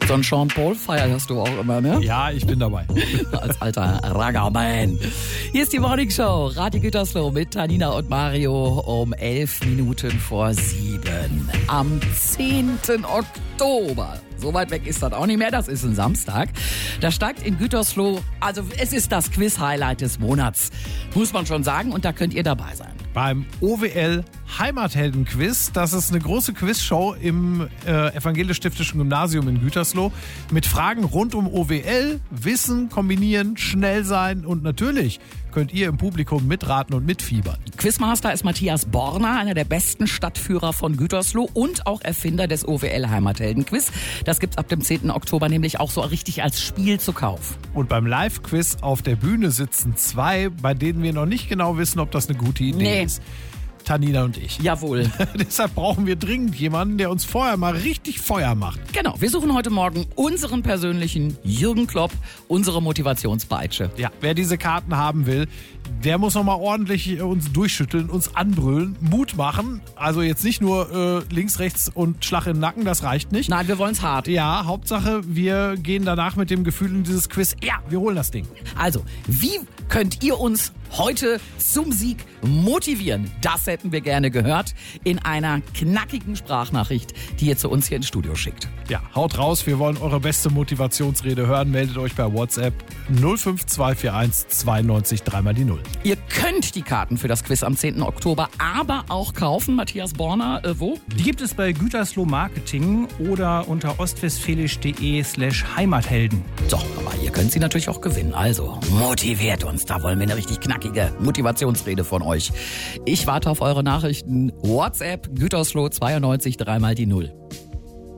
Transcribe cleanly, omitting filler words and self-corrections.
So ein Sean Paul feierst du auch immer, ne? Ja, ich bin dabei. Als alter Raggerman. Hier ist die Morning Show. Radio Gütersloh mit Tanina und Mario um 11 Minuten vor 7. Am 10. Oktober. So weit weg ist das auch nicht mehr. Das ist ein Samstag. Da steigt in Gütersloh, also es ist das Quiz-Highlight des Monats. Muss man schon sagen. Und da könnt ihr dabei sein. Beim OWL Heimathelden-Quiz. Das ist eine große Quizshow im Evangelisch-Stiftischen Gymnasium in Gütersloh mit Fragen rund um OWL, Wissen, kombinieren, schnell sein und natürlich könnt ihr im Publikum mitraten und mitfiebern. Quizmaster ist Matthias Borner, einer der besten Stadtführer von Gütersloh und auch Erfinder des OWL Heimathelden-Quiz. Das gibt's ab dem 10. Oktober nämlich auch so richtig als Spiel zu kaufen. Und beim Live-Quiz auf der Bühne sitzen zwei, bei denen wir noch nicht genau wissen, ob das eine gute Idee ist. Tanina und ich. Jawohl. Deshalb brauchen wir dringend jemanden, der uns vorher mal richtig Feuer macht. Genau, wir suchen heute Morgen unseren persönlichen Jürgen Klopp, unsere Motivationspeitsche. Ja, wer diese Karten haben will, der muss noch mal ordentlich uns durchschütteln, uns anbrüllen, Mut machen. Also jetzt nicht nur links, rechts und Schlag in den Nacken, das reicht nicht. Nein, wir wollen's hart. Ja, Hauptsache, wir gehen danach mit dem Gefühl in dieses Quiz. Ja, wir holen das Ding. Also, wie könnt ihr uns heute zum Sieg motivieren? Das hätten wir gerne gehört in einer knackigen Sprachnachricht, die ihr zu uns hier ins Studio schickt. Ja, haut raus, wir wollen eure beste Motivationsrede hören. Meldet euch bei WhatsApp 05241 92 3 die 0. Ihr könnt die Karten für das Quiz am 10. Oktober aber auch kaufen. Matthias Borner, wo? Die gibt es bei Gütersloh Marketing oder unter ostwestfälisch.de/Heimathelden. So, aber ihr könnt sie natürlich auch gewinnen. Also, motiviert uns. Da wollen wir eine richtig knackige Motivationsrede von euch. Ich warte auf eure Nachrichten. WhatsApp Gütersloh 92 3 die 0.